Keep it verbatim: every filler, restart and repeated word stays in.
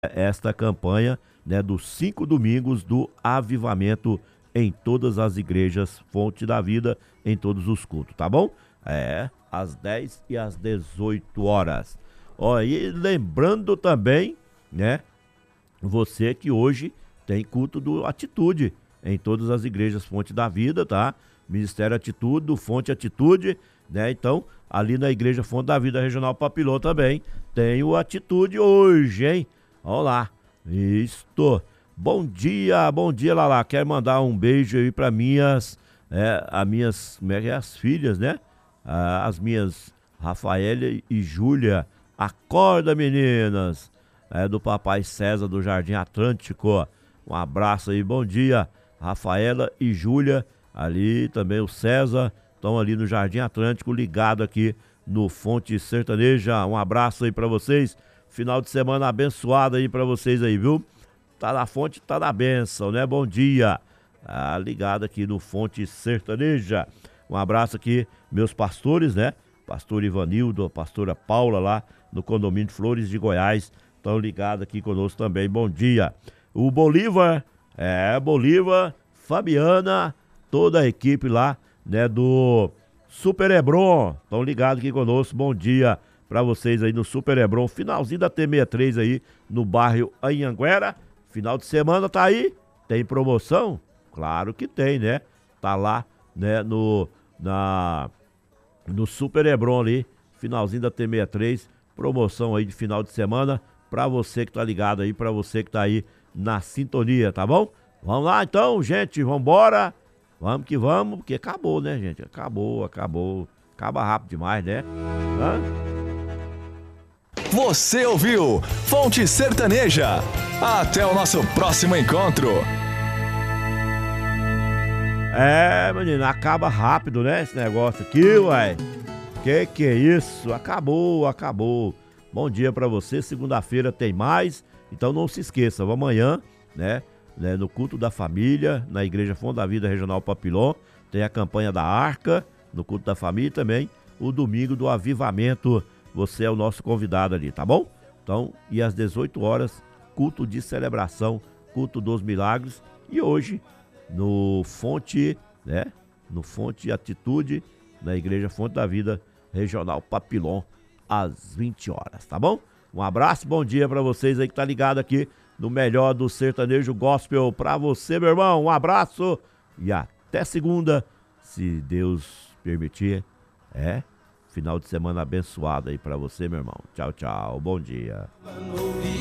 esta campanha, né, dos cinco domingos do avivamento em todas as igrejas Fonte da Vida, em todos os cultos, tá bom? É, às dez e às dezoito horas. Ó, e lembrando também, né, você que hoje tem culto do Atitude em todas as igrejas Fonte da Vida, tá? Ministério Atitude, do Fonte Atitude, né? Então, ali na igreja Fonte da Vida Regional Papilão também tem o Atitude hoje, hein? Olha lá, isto. Bom dia, bom dia, Lala. Quero mandar um beijo aí para minhas, é, as minhas, como é que é? As filhas, né? Ah, as minhas Rafaela e Júlia. Acorda, meninas. É do papai César do Jardim Atlântico. Um abraço aí, bom dia, Rafaela e Júlia. Ali também o César, estão ali no Jardim Atlântico, ligado aqui no Fonte Sertaneja. Um abraço aí para vocês. Final de semana abençoado aí pra vocês aí, viu? Tá na fonte, tá na bênção, né? Bom dia. Ah, ligado aqui no Fonte Sertaneja. Um abraço aqui, meus pastores, né? Pastor Ivanildo, pastora Paula lá no condomínio Flores de Goiás. Estão ligados aqui conosco também. Bom dia. O Bolívar, é, Bolívar, Fabiana, toda a equipe lá, né? Do Super Hebron. Estão ligados aqui conosco. Bom dia pra vocês aí no Super Hebron, finalzinho da T sessenta e três aí no bairro Anhanguera. Final de semana tá aí, tem promoção? Claro que tem, né? Tá lá, né, no, na, no Super Hebron ali, finalzinho da T sessenta e três, promoção aí de final de semana pra você que tá ligado aí, pra você que tá aí na sintonia, tá bom? Vamos lá então, gente, vambora, vamos que vamos, porque acabou, né, gente? Acabou, acabou, acaba rápido demais, né? Hã? Você ouviu Fonte Sertaneja. Até o nosso próximo encontro. É, menino, acaba rápido, né, esse negócio aqui, uai. Que que é isso? Acabou, acabou. Bom dia pra você, segunda-feira tem mais. Então não se esqueça, amanhã, né, né, no culto da família, na Igreja Fonte da Vida Regional Papilão, tem a campanha da Arca, no culto da família e também o domingo do avivamento. Você é o nosso convidado ali, tá bom? Então, e às dezoito horas, culto de celebração, culto dos milagres. E hoje, no Fonte, né? No Fonte Atitude, na Igreja Fonte da Vida Regional Papilão, às vinte horas, tá bom? Um abraço, bom dia pra vocês aí que tá ligado aqui no melhor do sertanejo gospel pra você, meu irmão. Um abraço e até segunda, se Deus permitir. É. Final de semana abençoado aí pra você, meu irmão. Tchau, tchau. Bom dia.